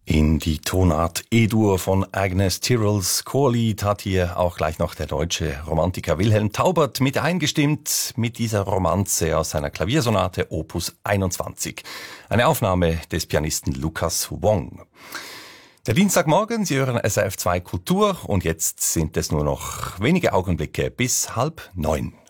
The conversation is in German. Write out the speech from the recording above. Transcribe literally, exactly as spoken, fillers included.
In die Tonart E-Dur von Agnes Tyrrells Chorlied hat hier auch gleich noch der deutsche Romantiker Wilhelm Taubert mit eingestimmt mit dieser Romanze aus seiner Klaviersonate Opus einundzwanzig. Eine Aufnahme des Pianisten Lucas Wong. Der Dienstagmorgen, Sie hören S R F zwei Kultur und jetzt sind es nur noch wenige Augenblicke bis halb neun.